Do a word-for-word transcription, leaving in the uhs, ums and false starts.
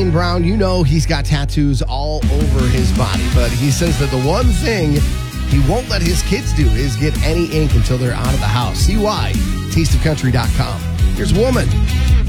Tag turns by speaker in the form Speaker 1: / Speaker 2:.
Speaker 1: Kane Brown, you know he's got tattoos all over his body, but he says that the one thing he won't let his kids do is get any ink until they're out of the house. See why? taste of country dot com. Here's Woman